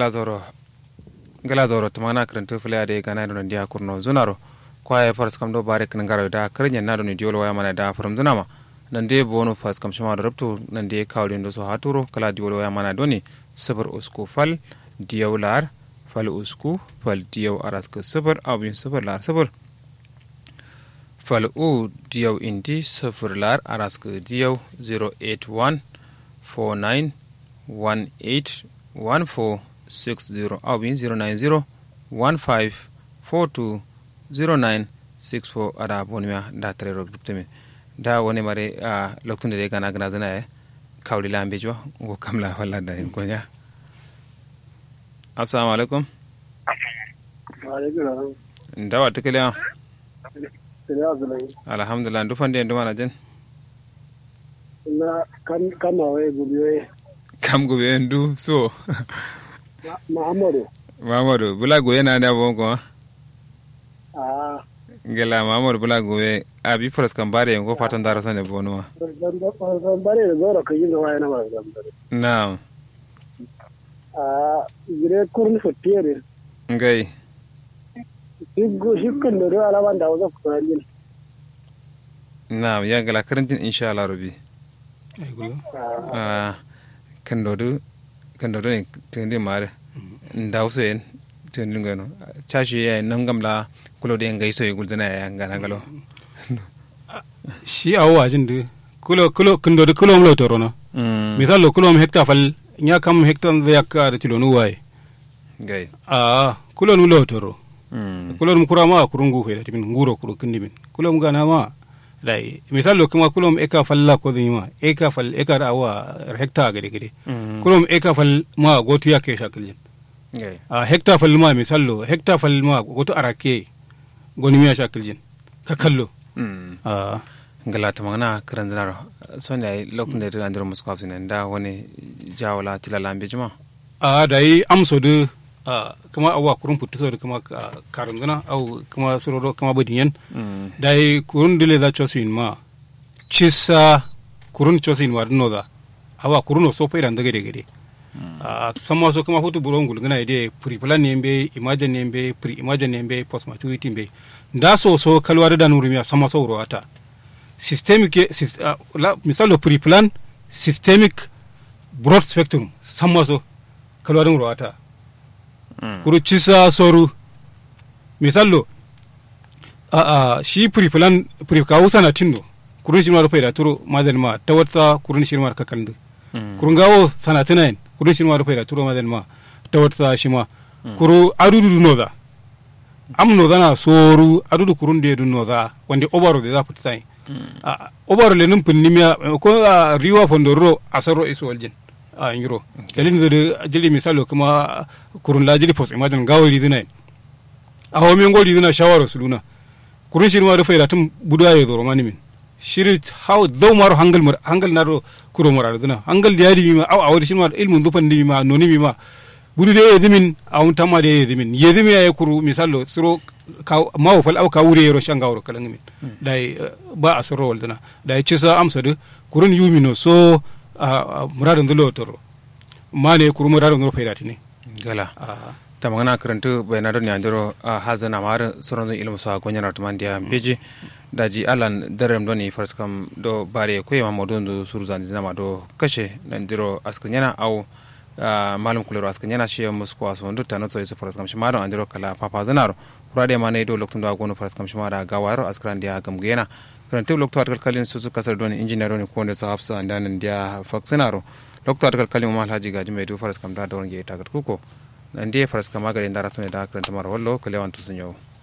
gala zoro tumana krentu fule ade gana do ndia kurno zunaro kwaye fars kam do bare kan garo da krenyen na do ni diolo waya mana da from zunama nande bonu fars kam shama do rabtu nande kawlin do so haturo kala diolo waya mana do ni sabar usku fal diyawlar fal usku fal diyaw aras ka sabar abin sabar lar sabar fal u diyaw indi sabar lar aras ka diyaw 081 49 18 14 60 abin 090 15 42 09 64 ada bonima da tare rog dupteme da woni mare loktunde de gana gana zana kawli lambe jo go kamla walla da en gonya assalamu alaikum wa alaikum ndawa tekele salam alhamdulillah ndu fande ndu mana jen na kan mawe gubiye kam go be ndu so Mamadou bula goye na da bongo ngela Mamadou bula goye abi pras kan bare ngo fatan dara sane bono bare zoro ka yin waya na ba na'am gire kurni fotiere ngai shikkan da ala wanda wazo farin na'am ya ngala karantin insha Allah rabbi ay gulo kan do ne tende mare ndawso en tende ngano chashi ya nangamla kulo de ngai so yugulzana ya ngana galo shi awo ajin de kulo kundo de kulo mlo torono misal lo kulo hekta fal nya kam hekta yakka da tilo no way ngai kulo mlo toro kulo kurama kurungu fe timin nguro kuro kindimin kulo gana ma dai misal lo kuma kulo eka falla ko dima eka fal eka awa hekta gade gade kulo eka fal ma gotu yakke shakalin hekta fal ma misallo hekta fal ma goto arake goni miya shakiljin ka kallo ngala ta magana karan zanaro son da lokacin da andro muskaf ne da wani jawala tilala ambe juma dai amso de kuma awa kurun putu so kuma karan gana au kuma sororo kuma bodinyen dai kurun dile da chosin ma chisa kurun chosin warno da awa kurun so fa idan daga gede sama so kuma hutu buron gulgana ide pre-plan nembe imagine nembe pre-imagine nembe post maturity nembe da so kalwa da nurimiya sama so roata systemic misalo pre-plan systemic broad spectrum sama so kalwa da roata kuru cisa soru misalo shi pre-plan pre-kawusa na tindo kurun shi ma rufe da turo madalma ta wata kurun shi ma kakalndu kurun gawo sanatinain kuru shi ma rufe da turo madan ma ta wata shi ma kuru adudu noza am noza na soru adudu kurun de dun noza wanda obaro de za fita sai obaro le num pinnimiya ko riwa fondoro asaro iso waljin ngiro dalin de jeli misalo kuma kurun la jeli pos imagine gawari dinai awo men goli dina shawara suluna kurun shi ma rufe da tum budaye zoro manimin shiri how do maro hangal naro kuro mara duna hangal diari mi ma aw awri shinwa ilmun dufan di ma noni mi ma budu de yedimin awun tamma de yedimin yedimi ay kuru misallo suro ka mawo fal aw ka wure yero shangawro kala ngimin dai ba asoro wal duna dai cisa amsadu kurun yumino so muradan dulo toro mane kuru muradan dulo faydati ne gala tamangana karantu bayanado ni andoro hazana mar soron ilmu sa gonyana tumandia beji daji alan darem doni farskam do bare ko yama modon do surzan dinama do kashe nandiro askanyana au malum kulero askanyana shi musko aso ndo tanoto iso farskam shimaro andiro kala papa zanaro kurade mane do loktun do agono farskam shimara gawaro askran dia gamgena karantu lokto atkal kalin susu kasar doni engineer doni ko ndo so hafsa andan dia faksenaro lokto atkal kalin mal haji gaji me do farskam da don ge tagat kuko nande farskam magare ndara sone da karanta mar wallo kalewan tusunyo